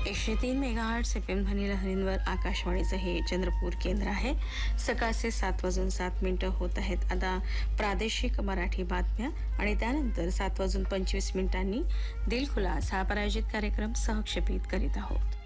103 megahertz FM ध्वनी लहरींवर आकाशवाणीचं हे चंद्रपूर केंद्र आहे. सकाळचे 7:07 होत आहेत. आता प्रादेशिक मराठी बातम्या आणि त्यानंतर 7:25 दिलखुलास हा प्रायोजित कार्यक्रम सहक्षेपित करीत आहोत.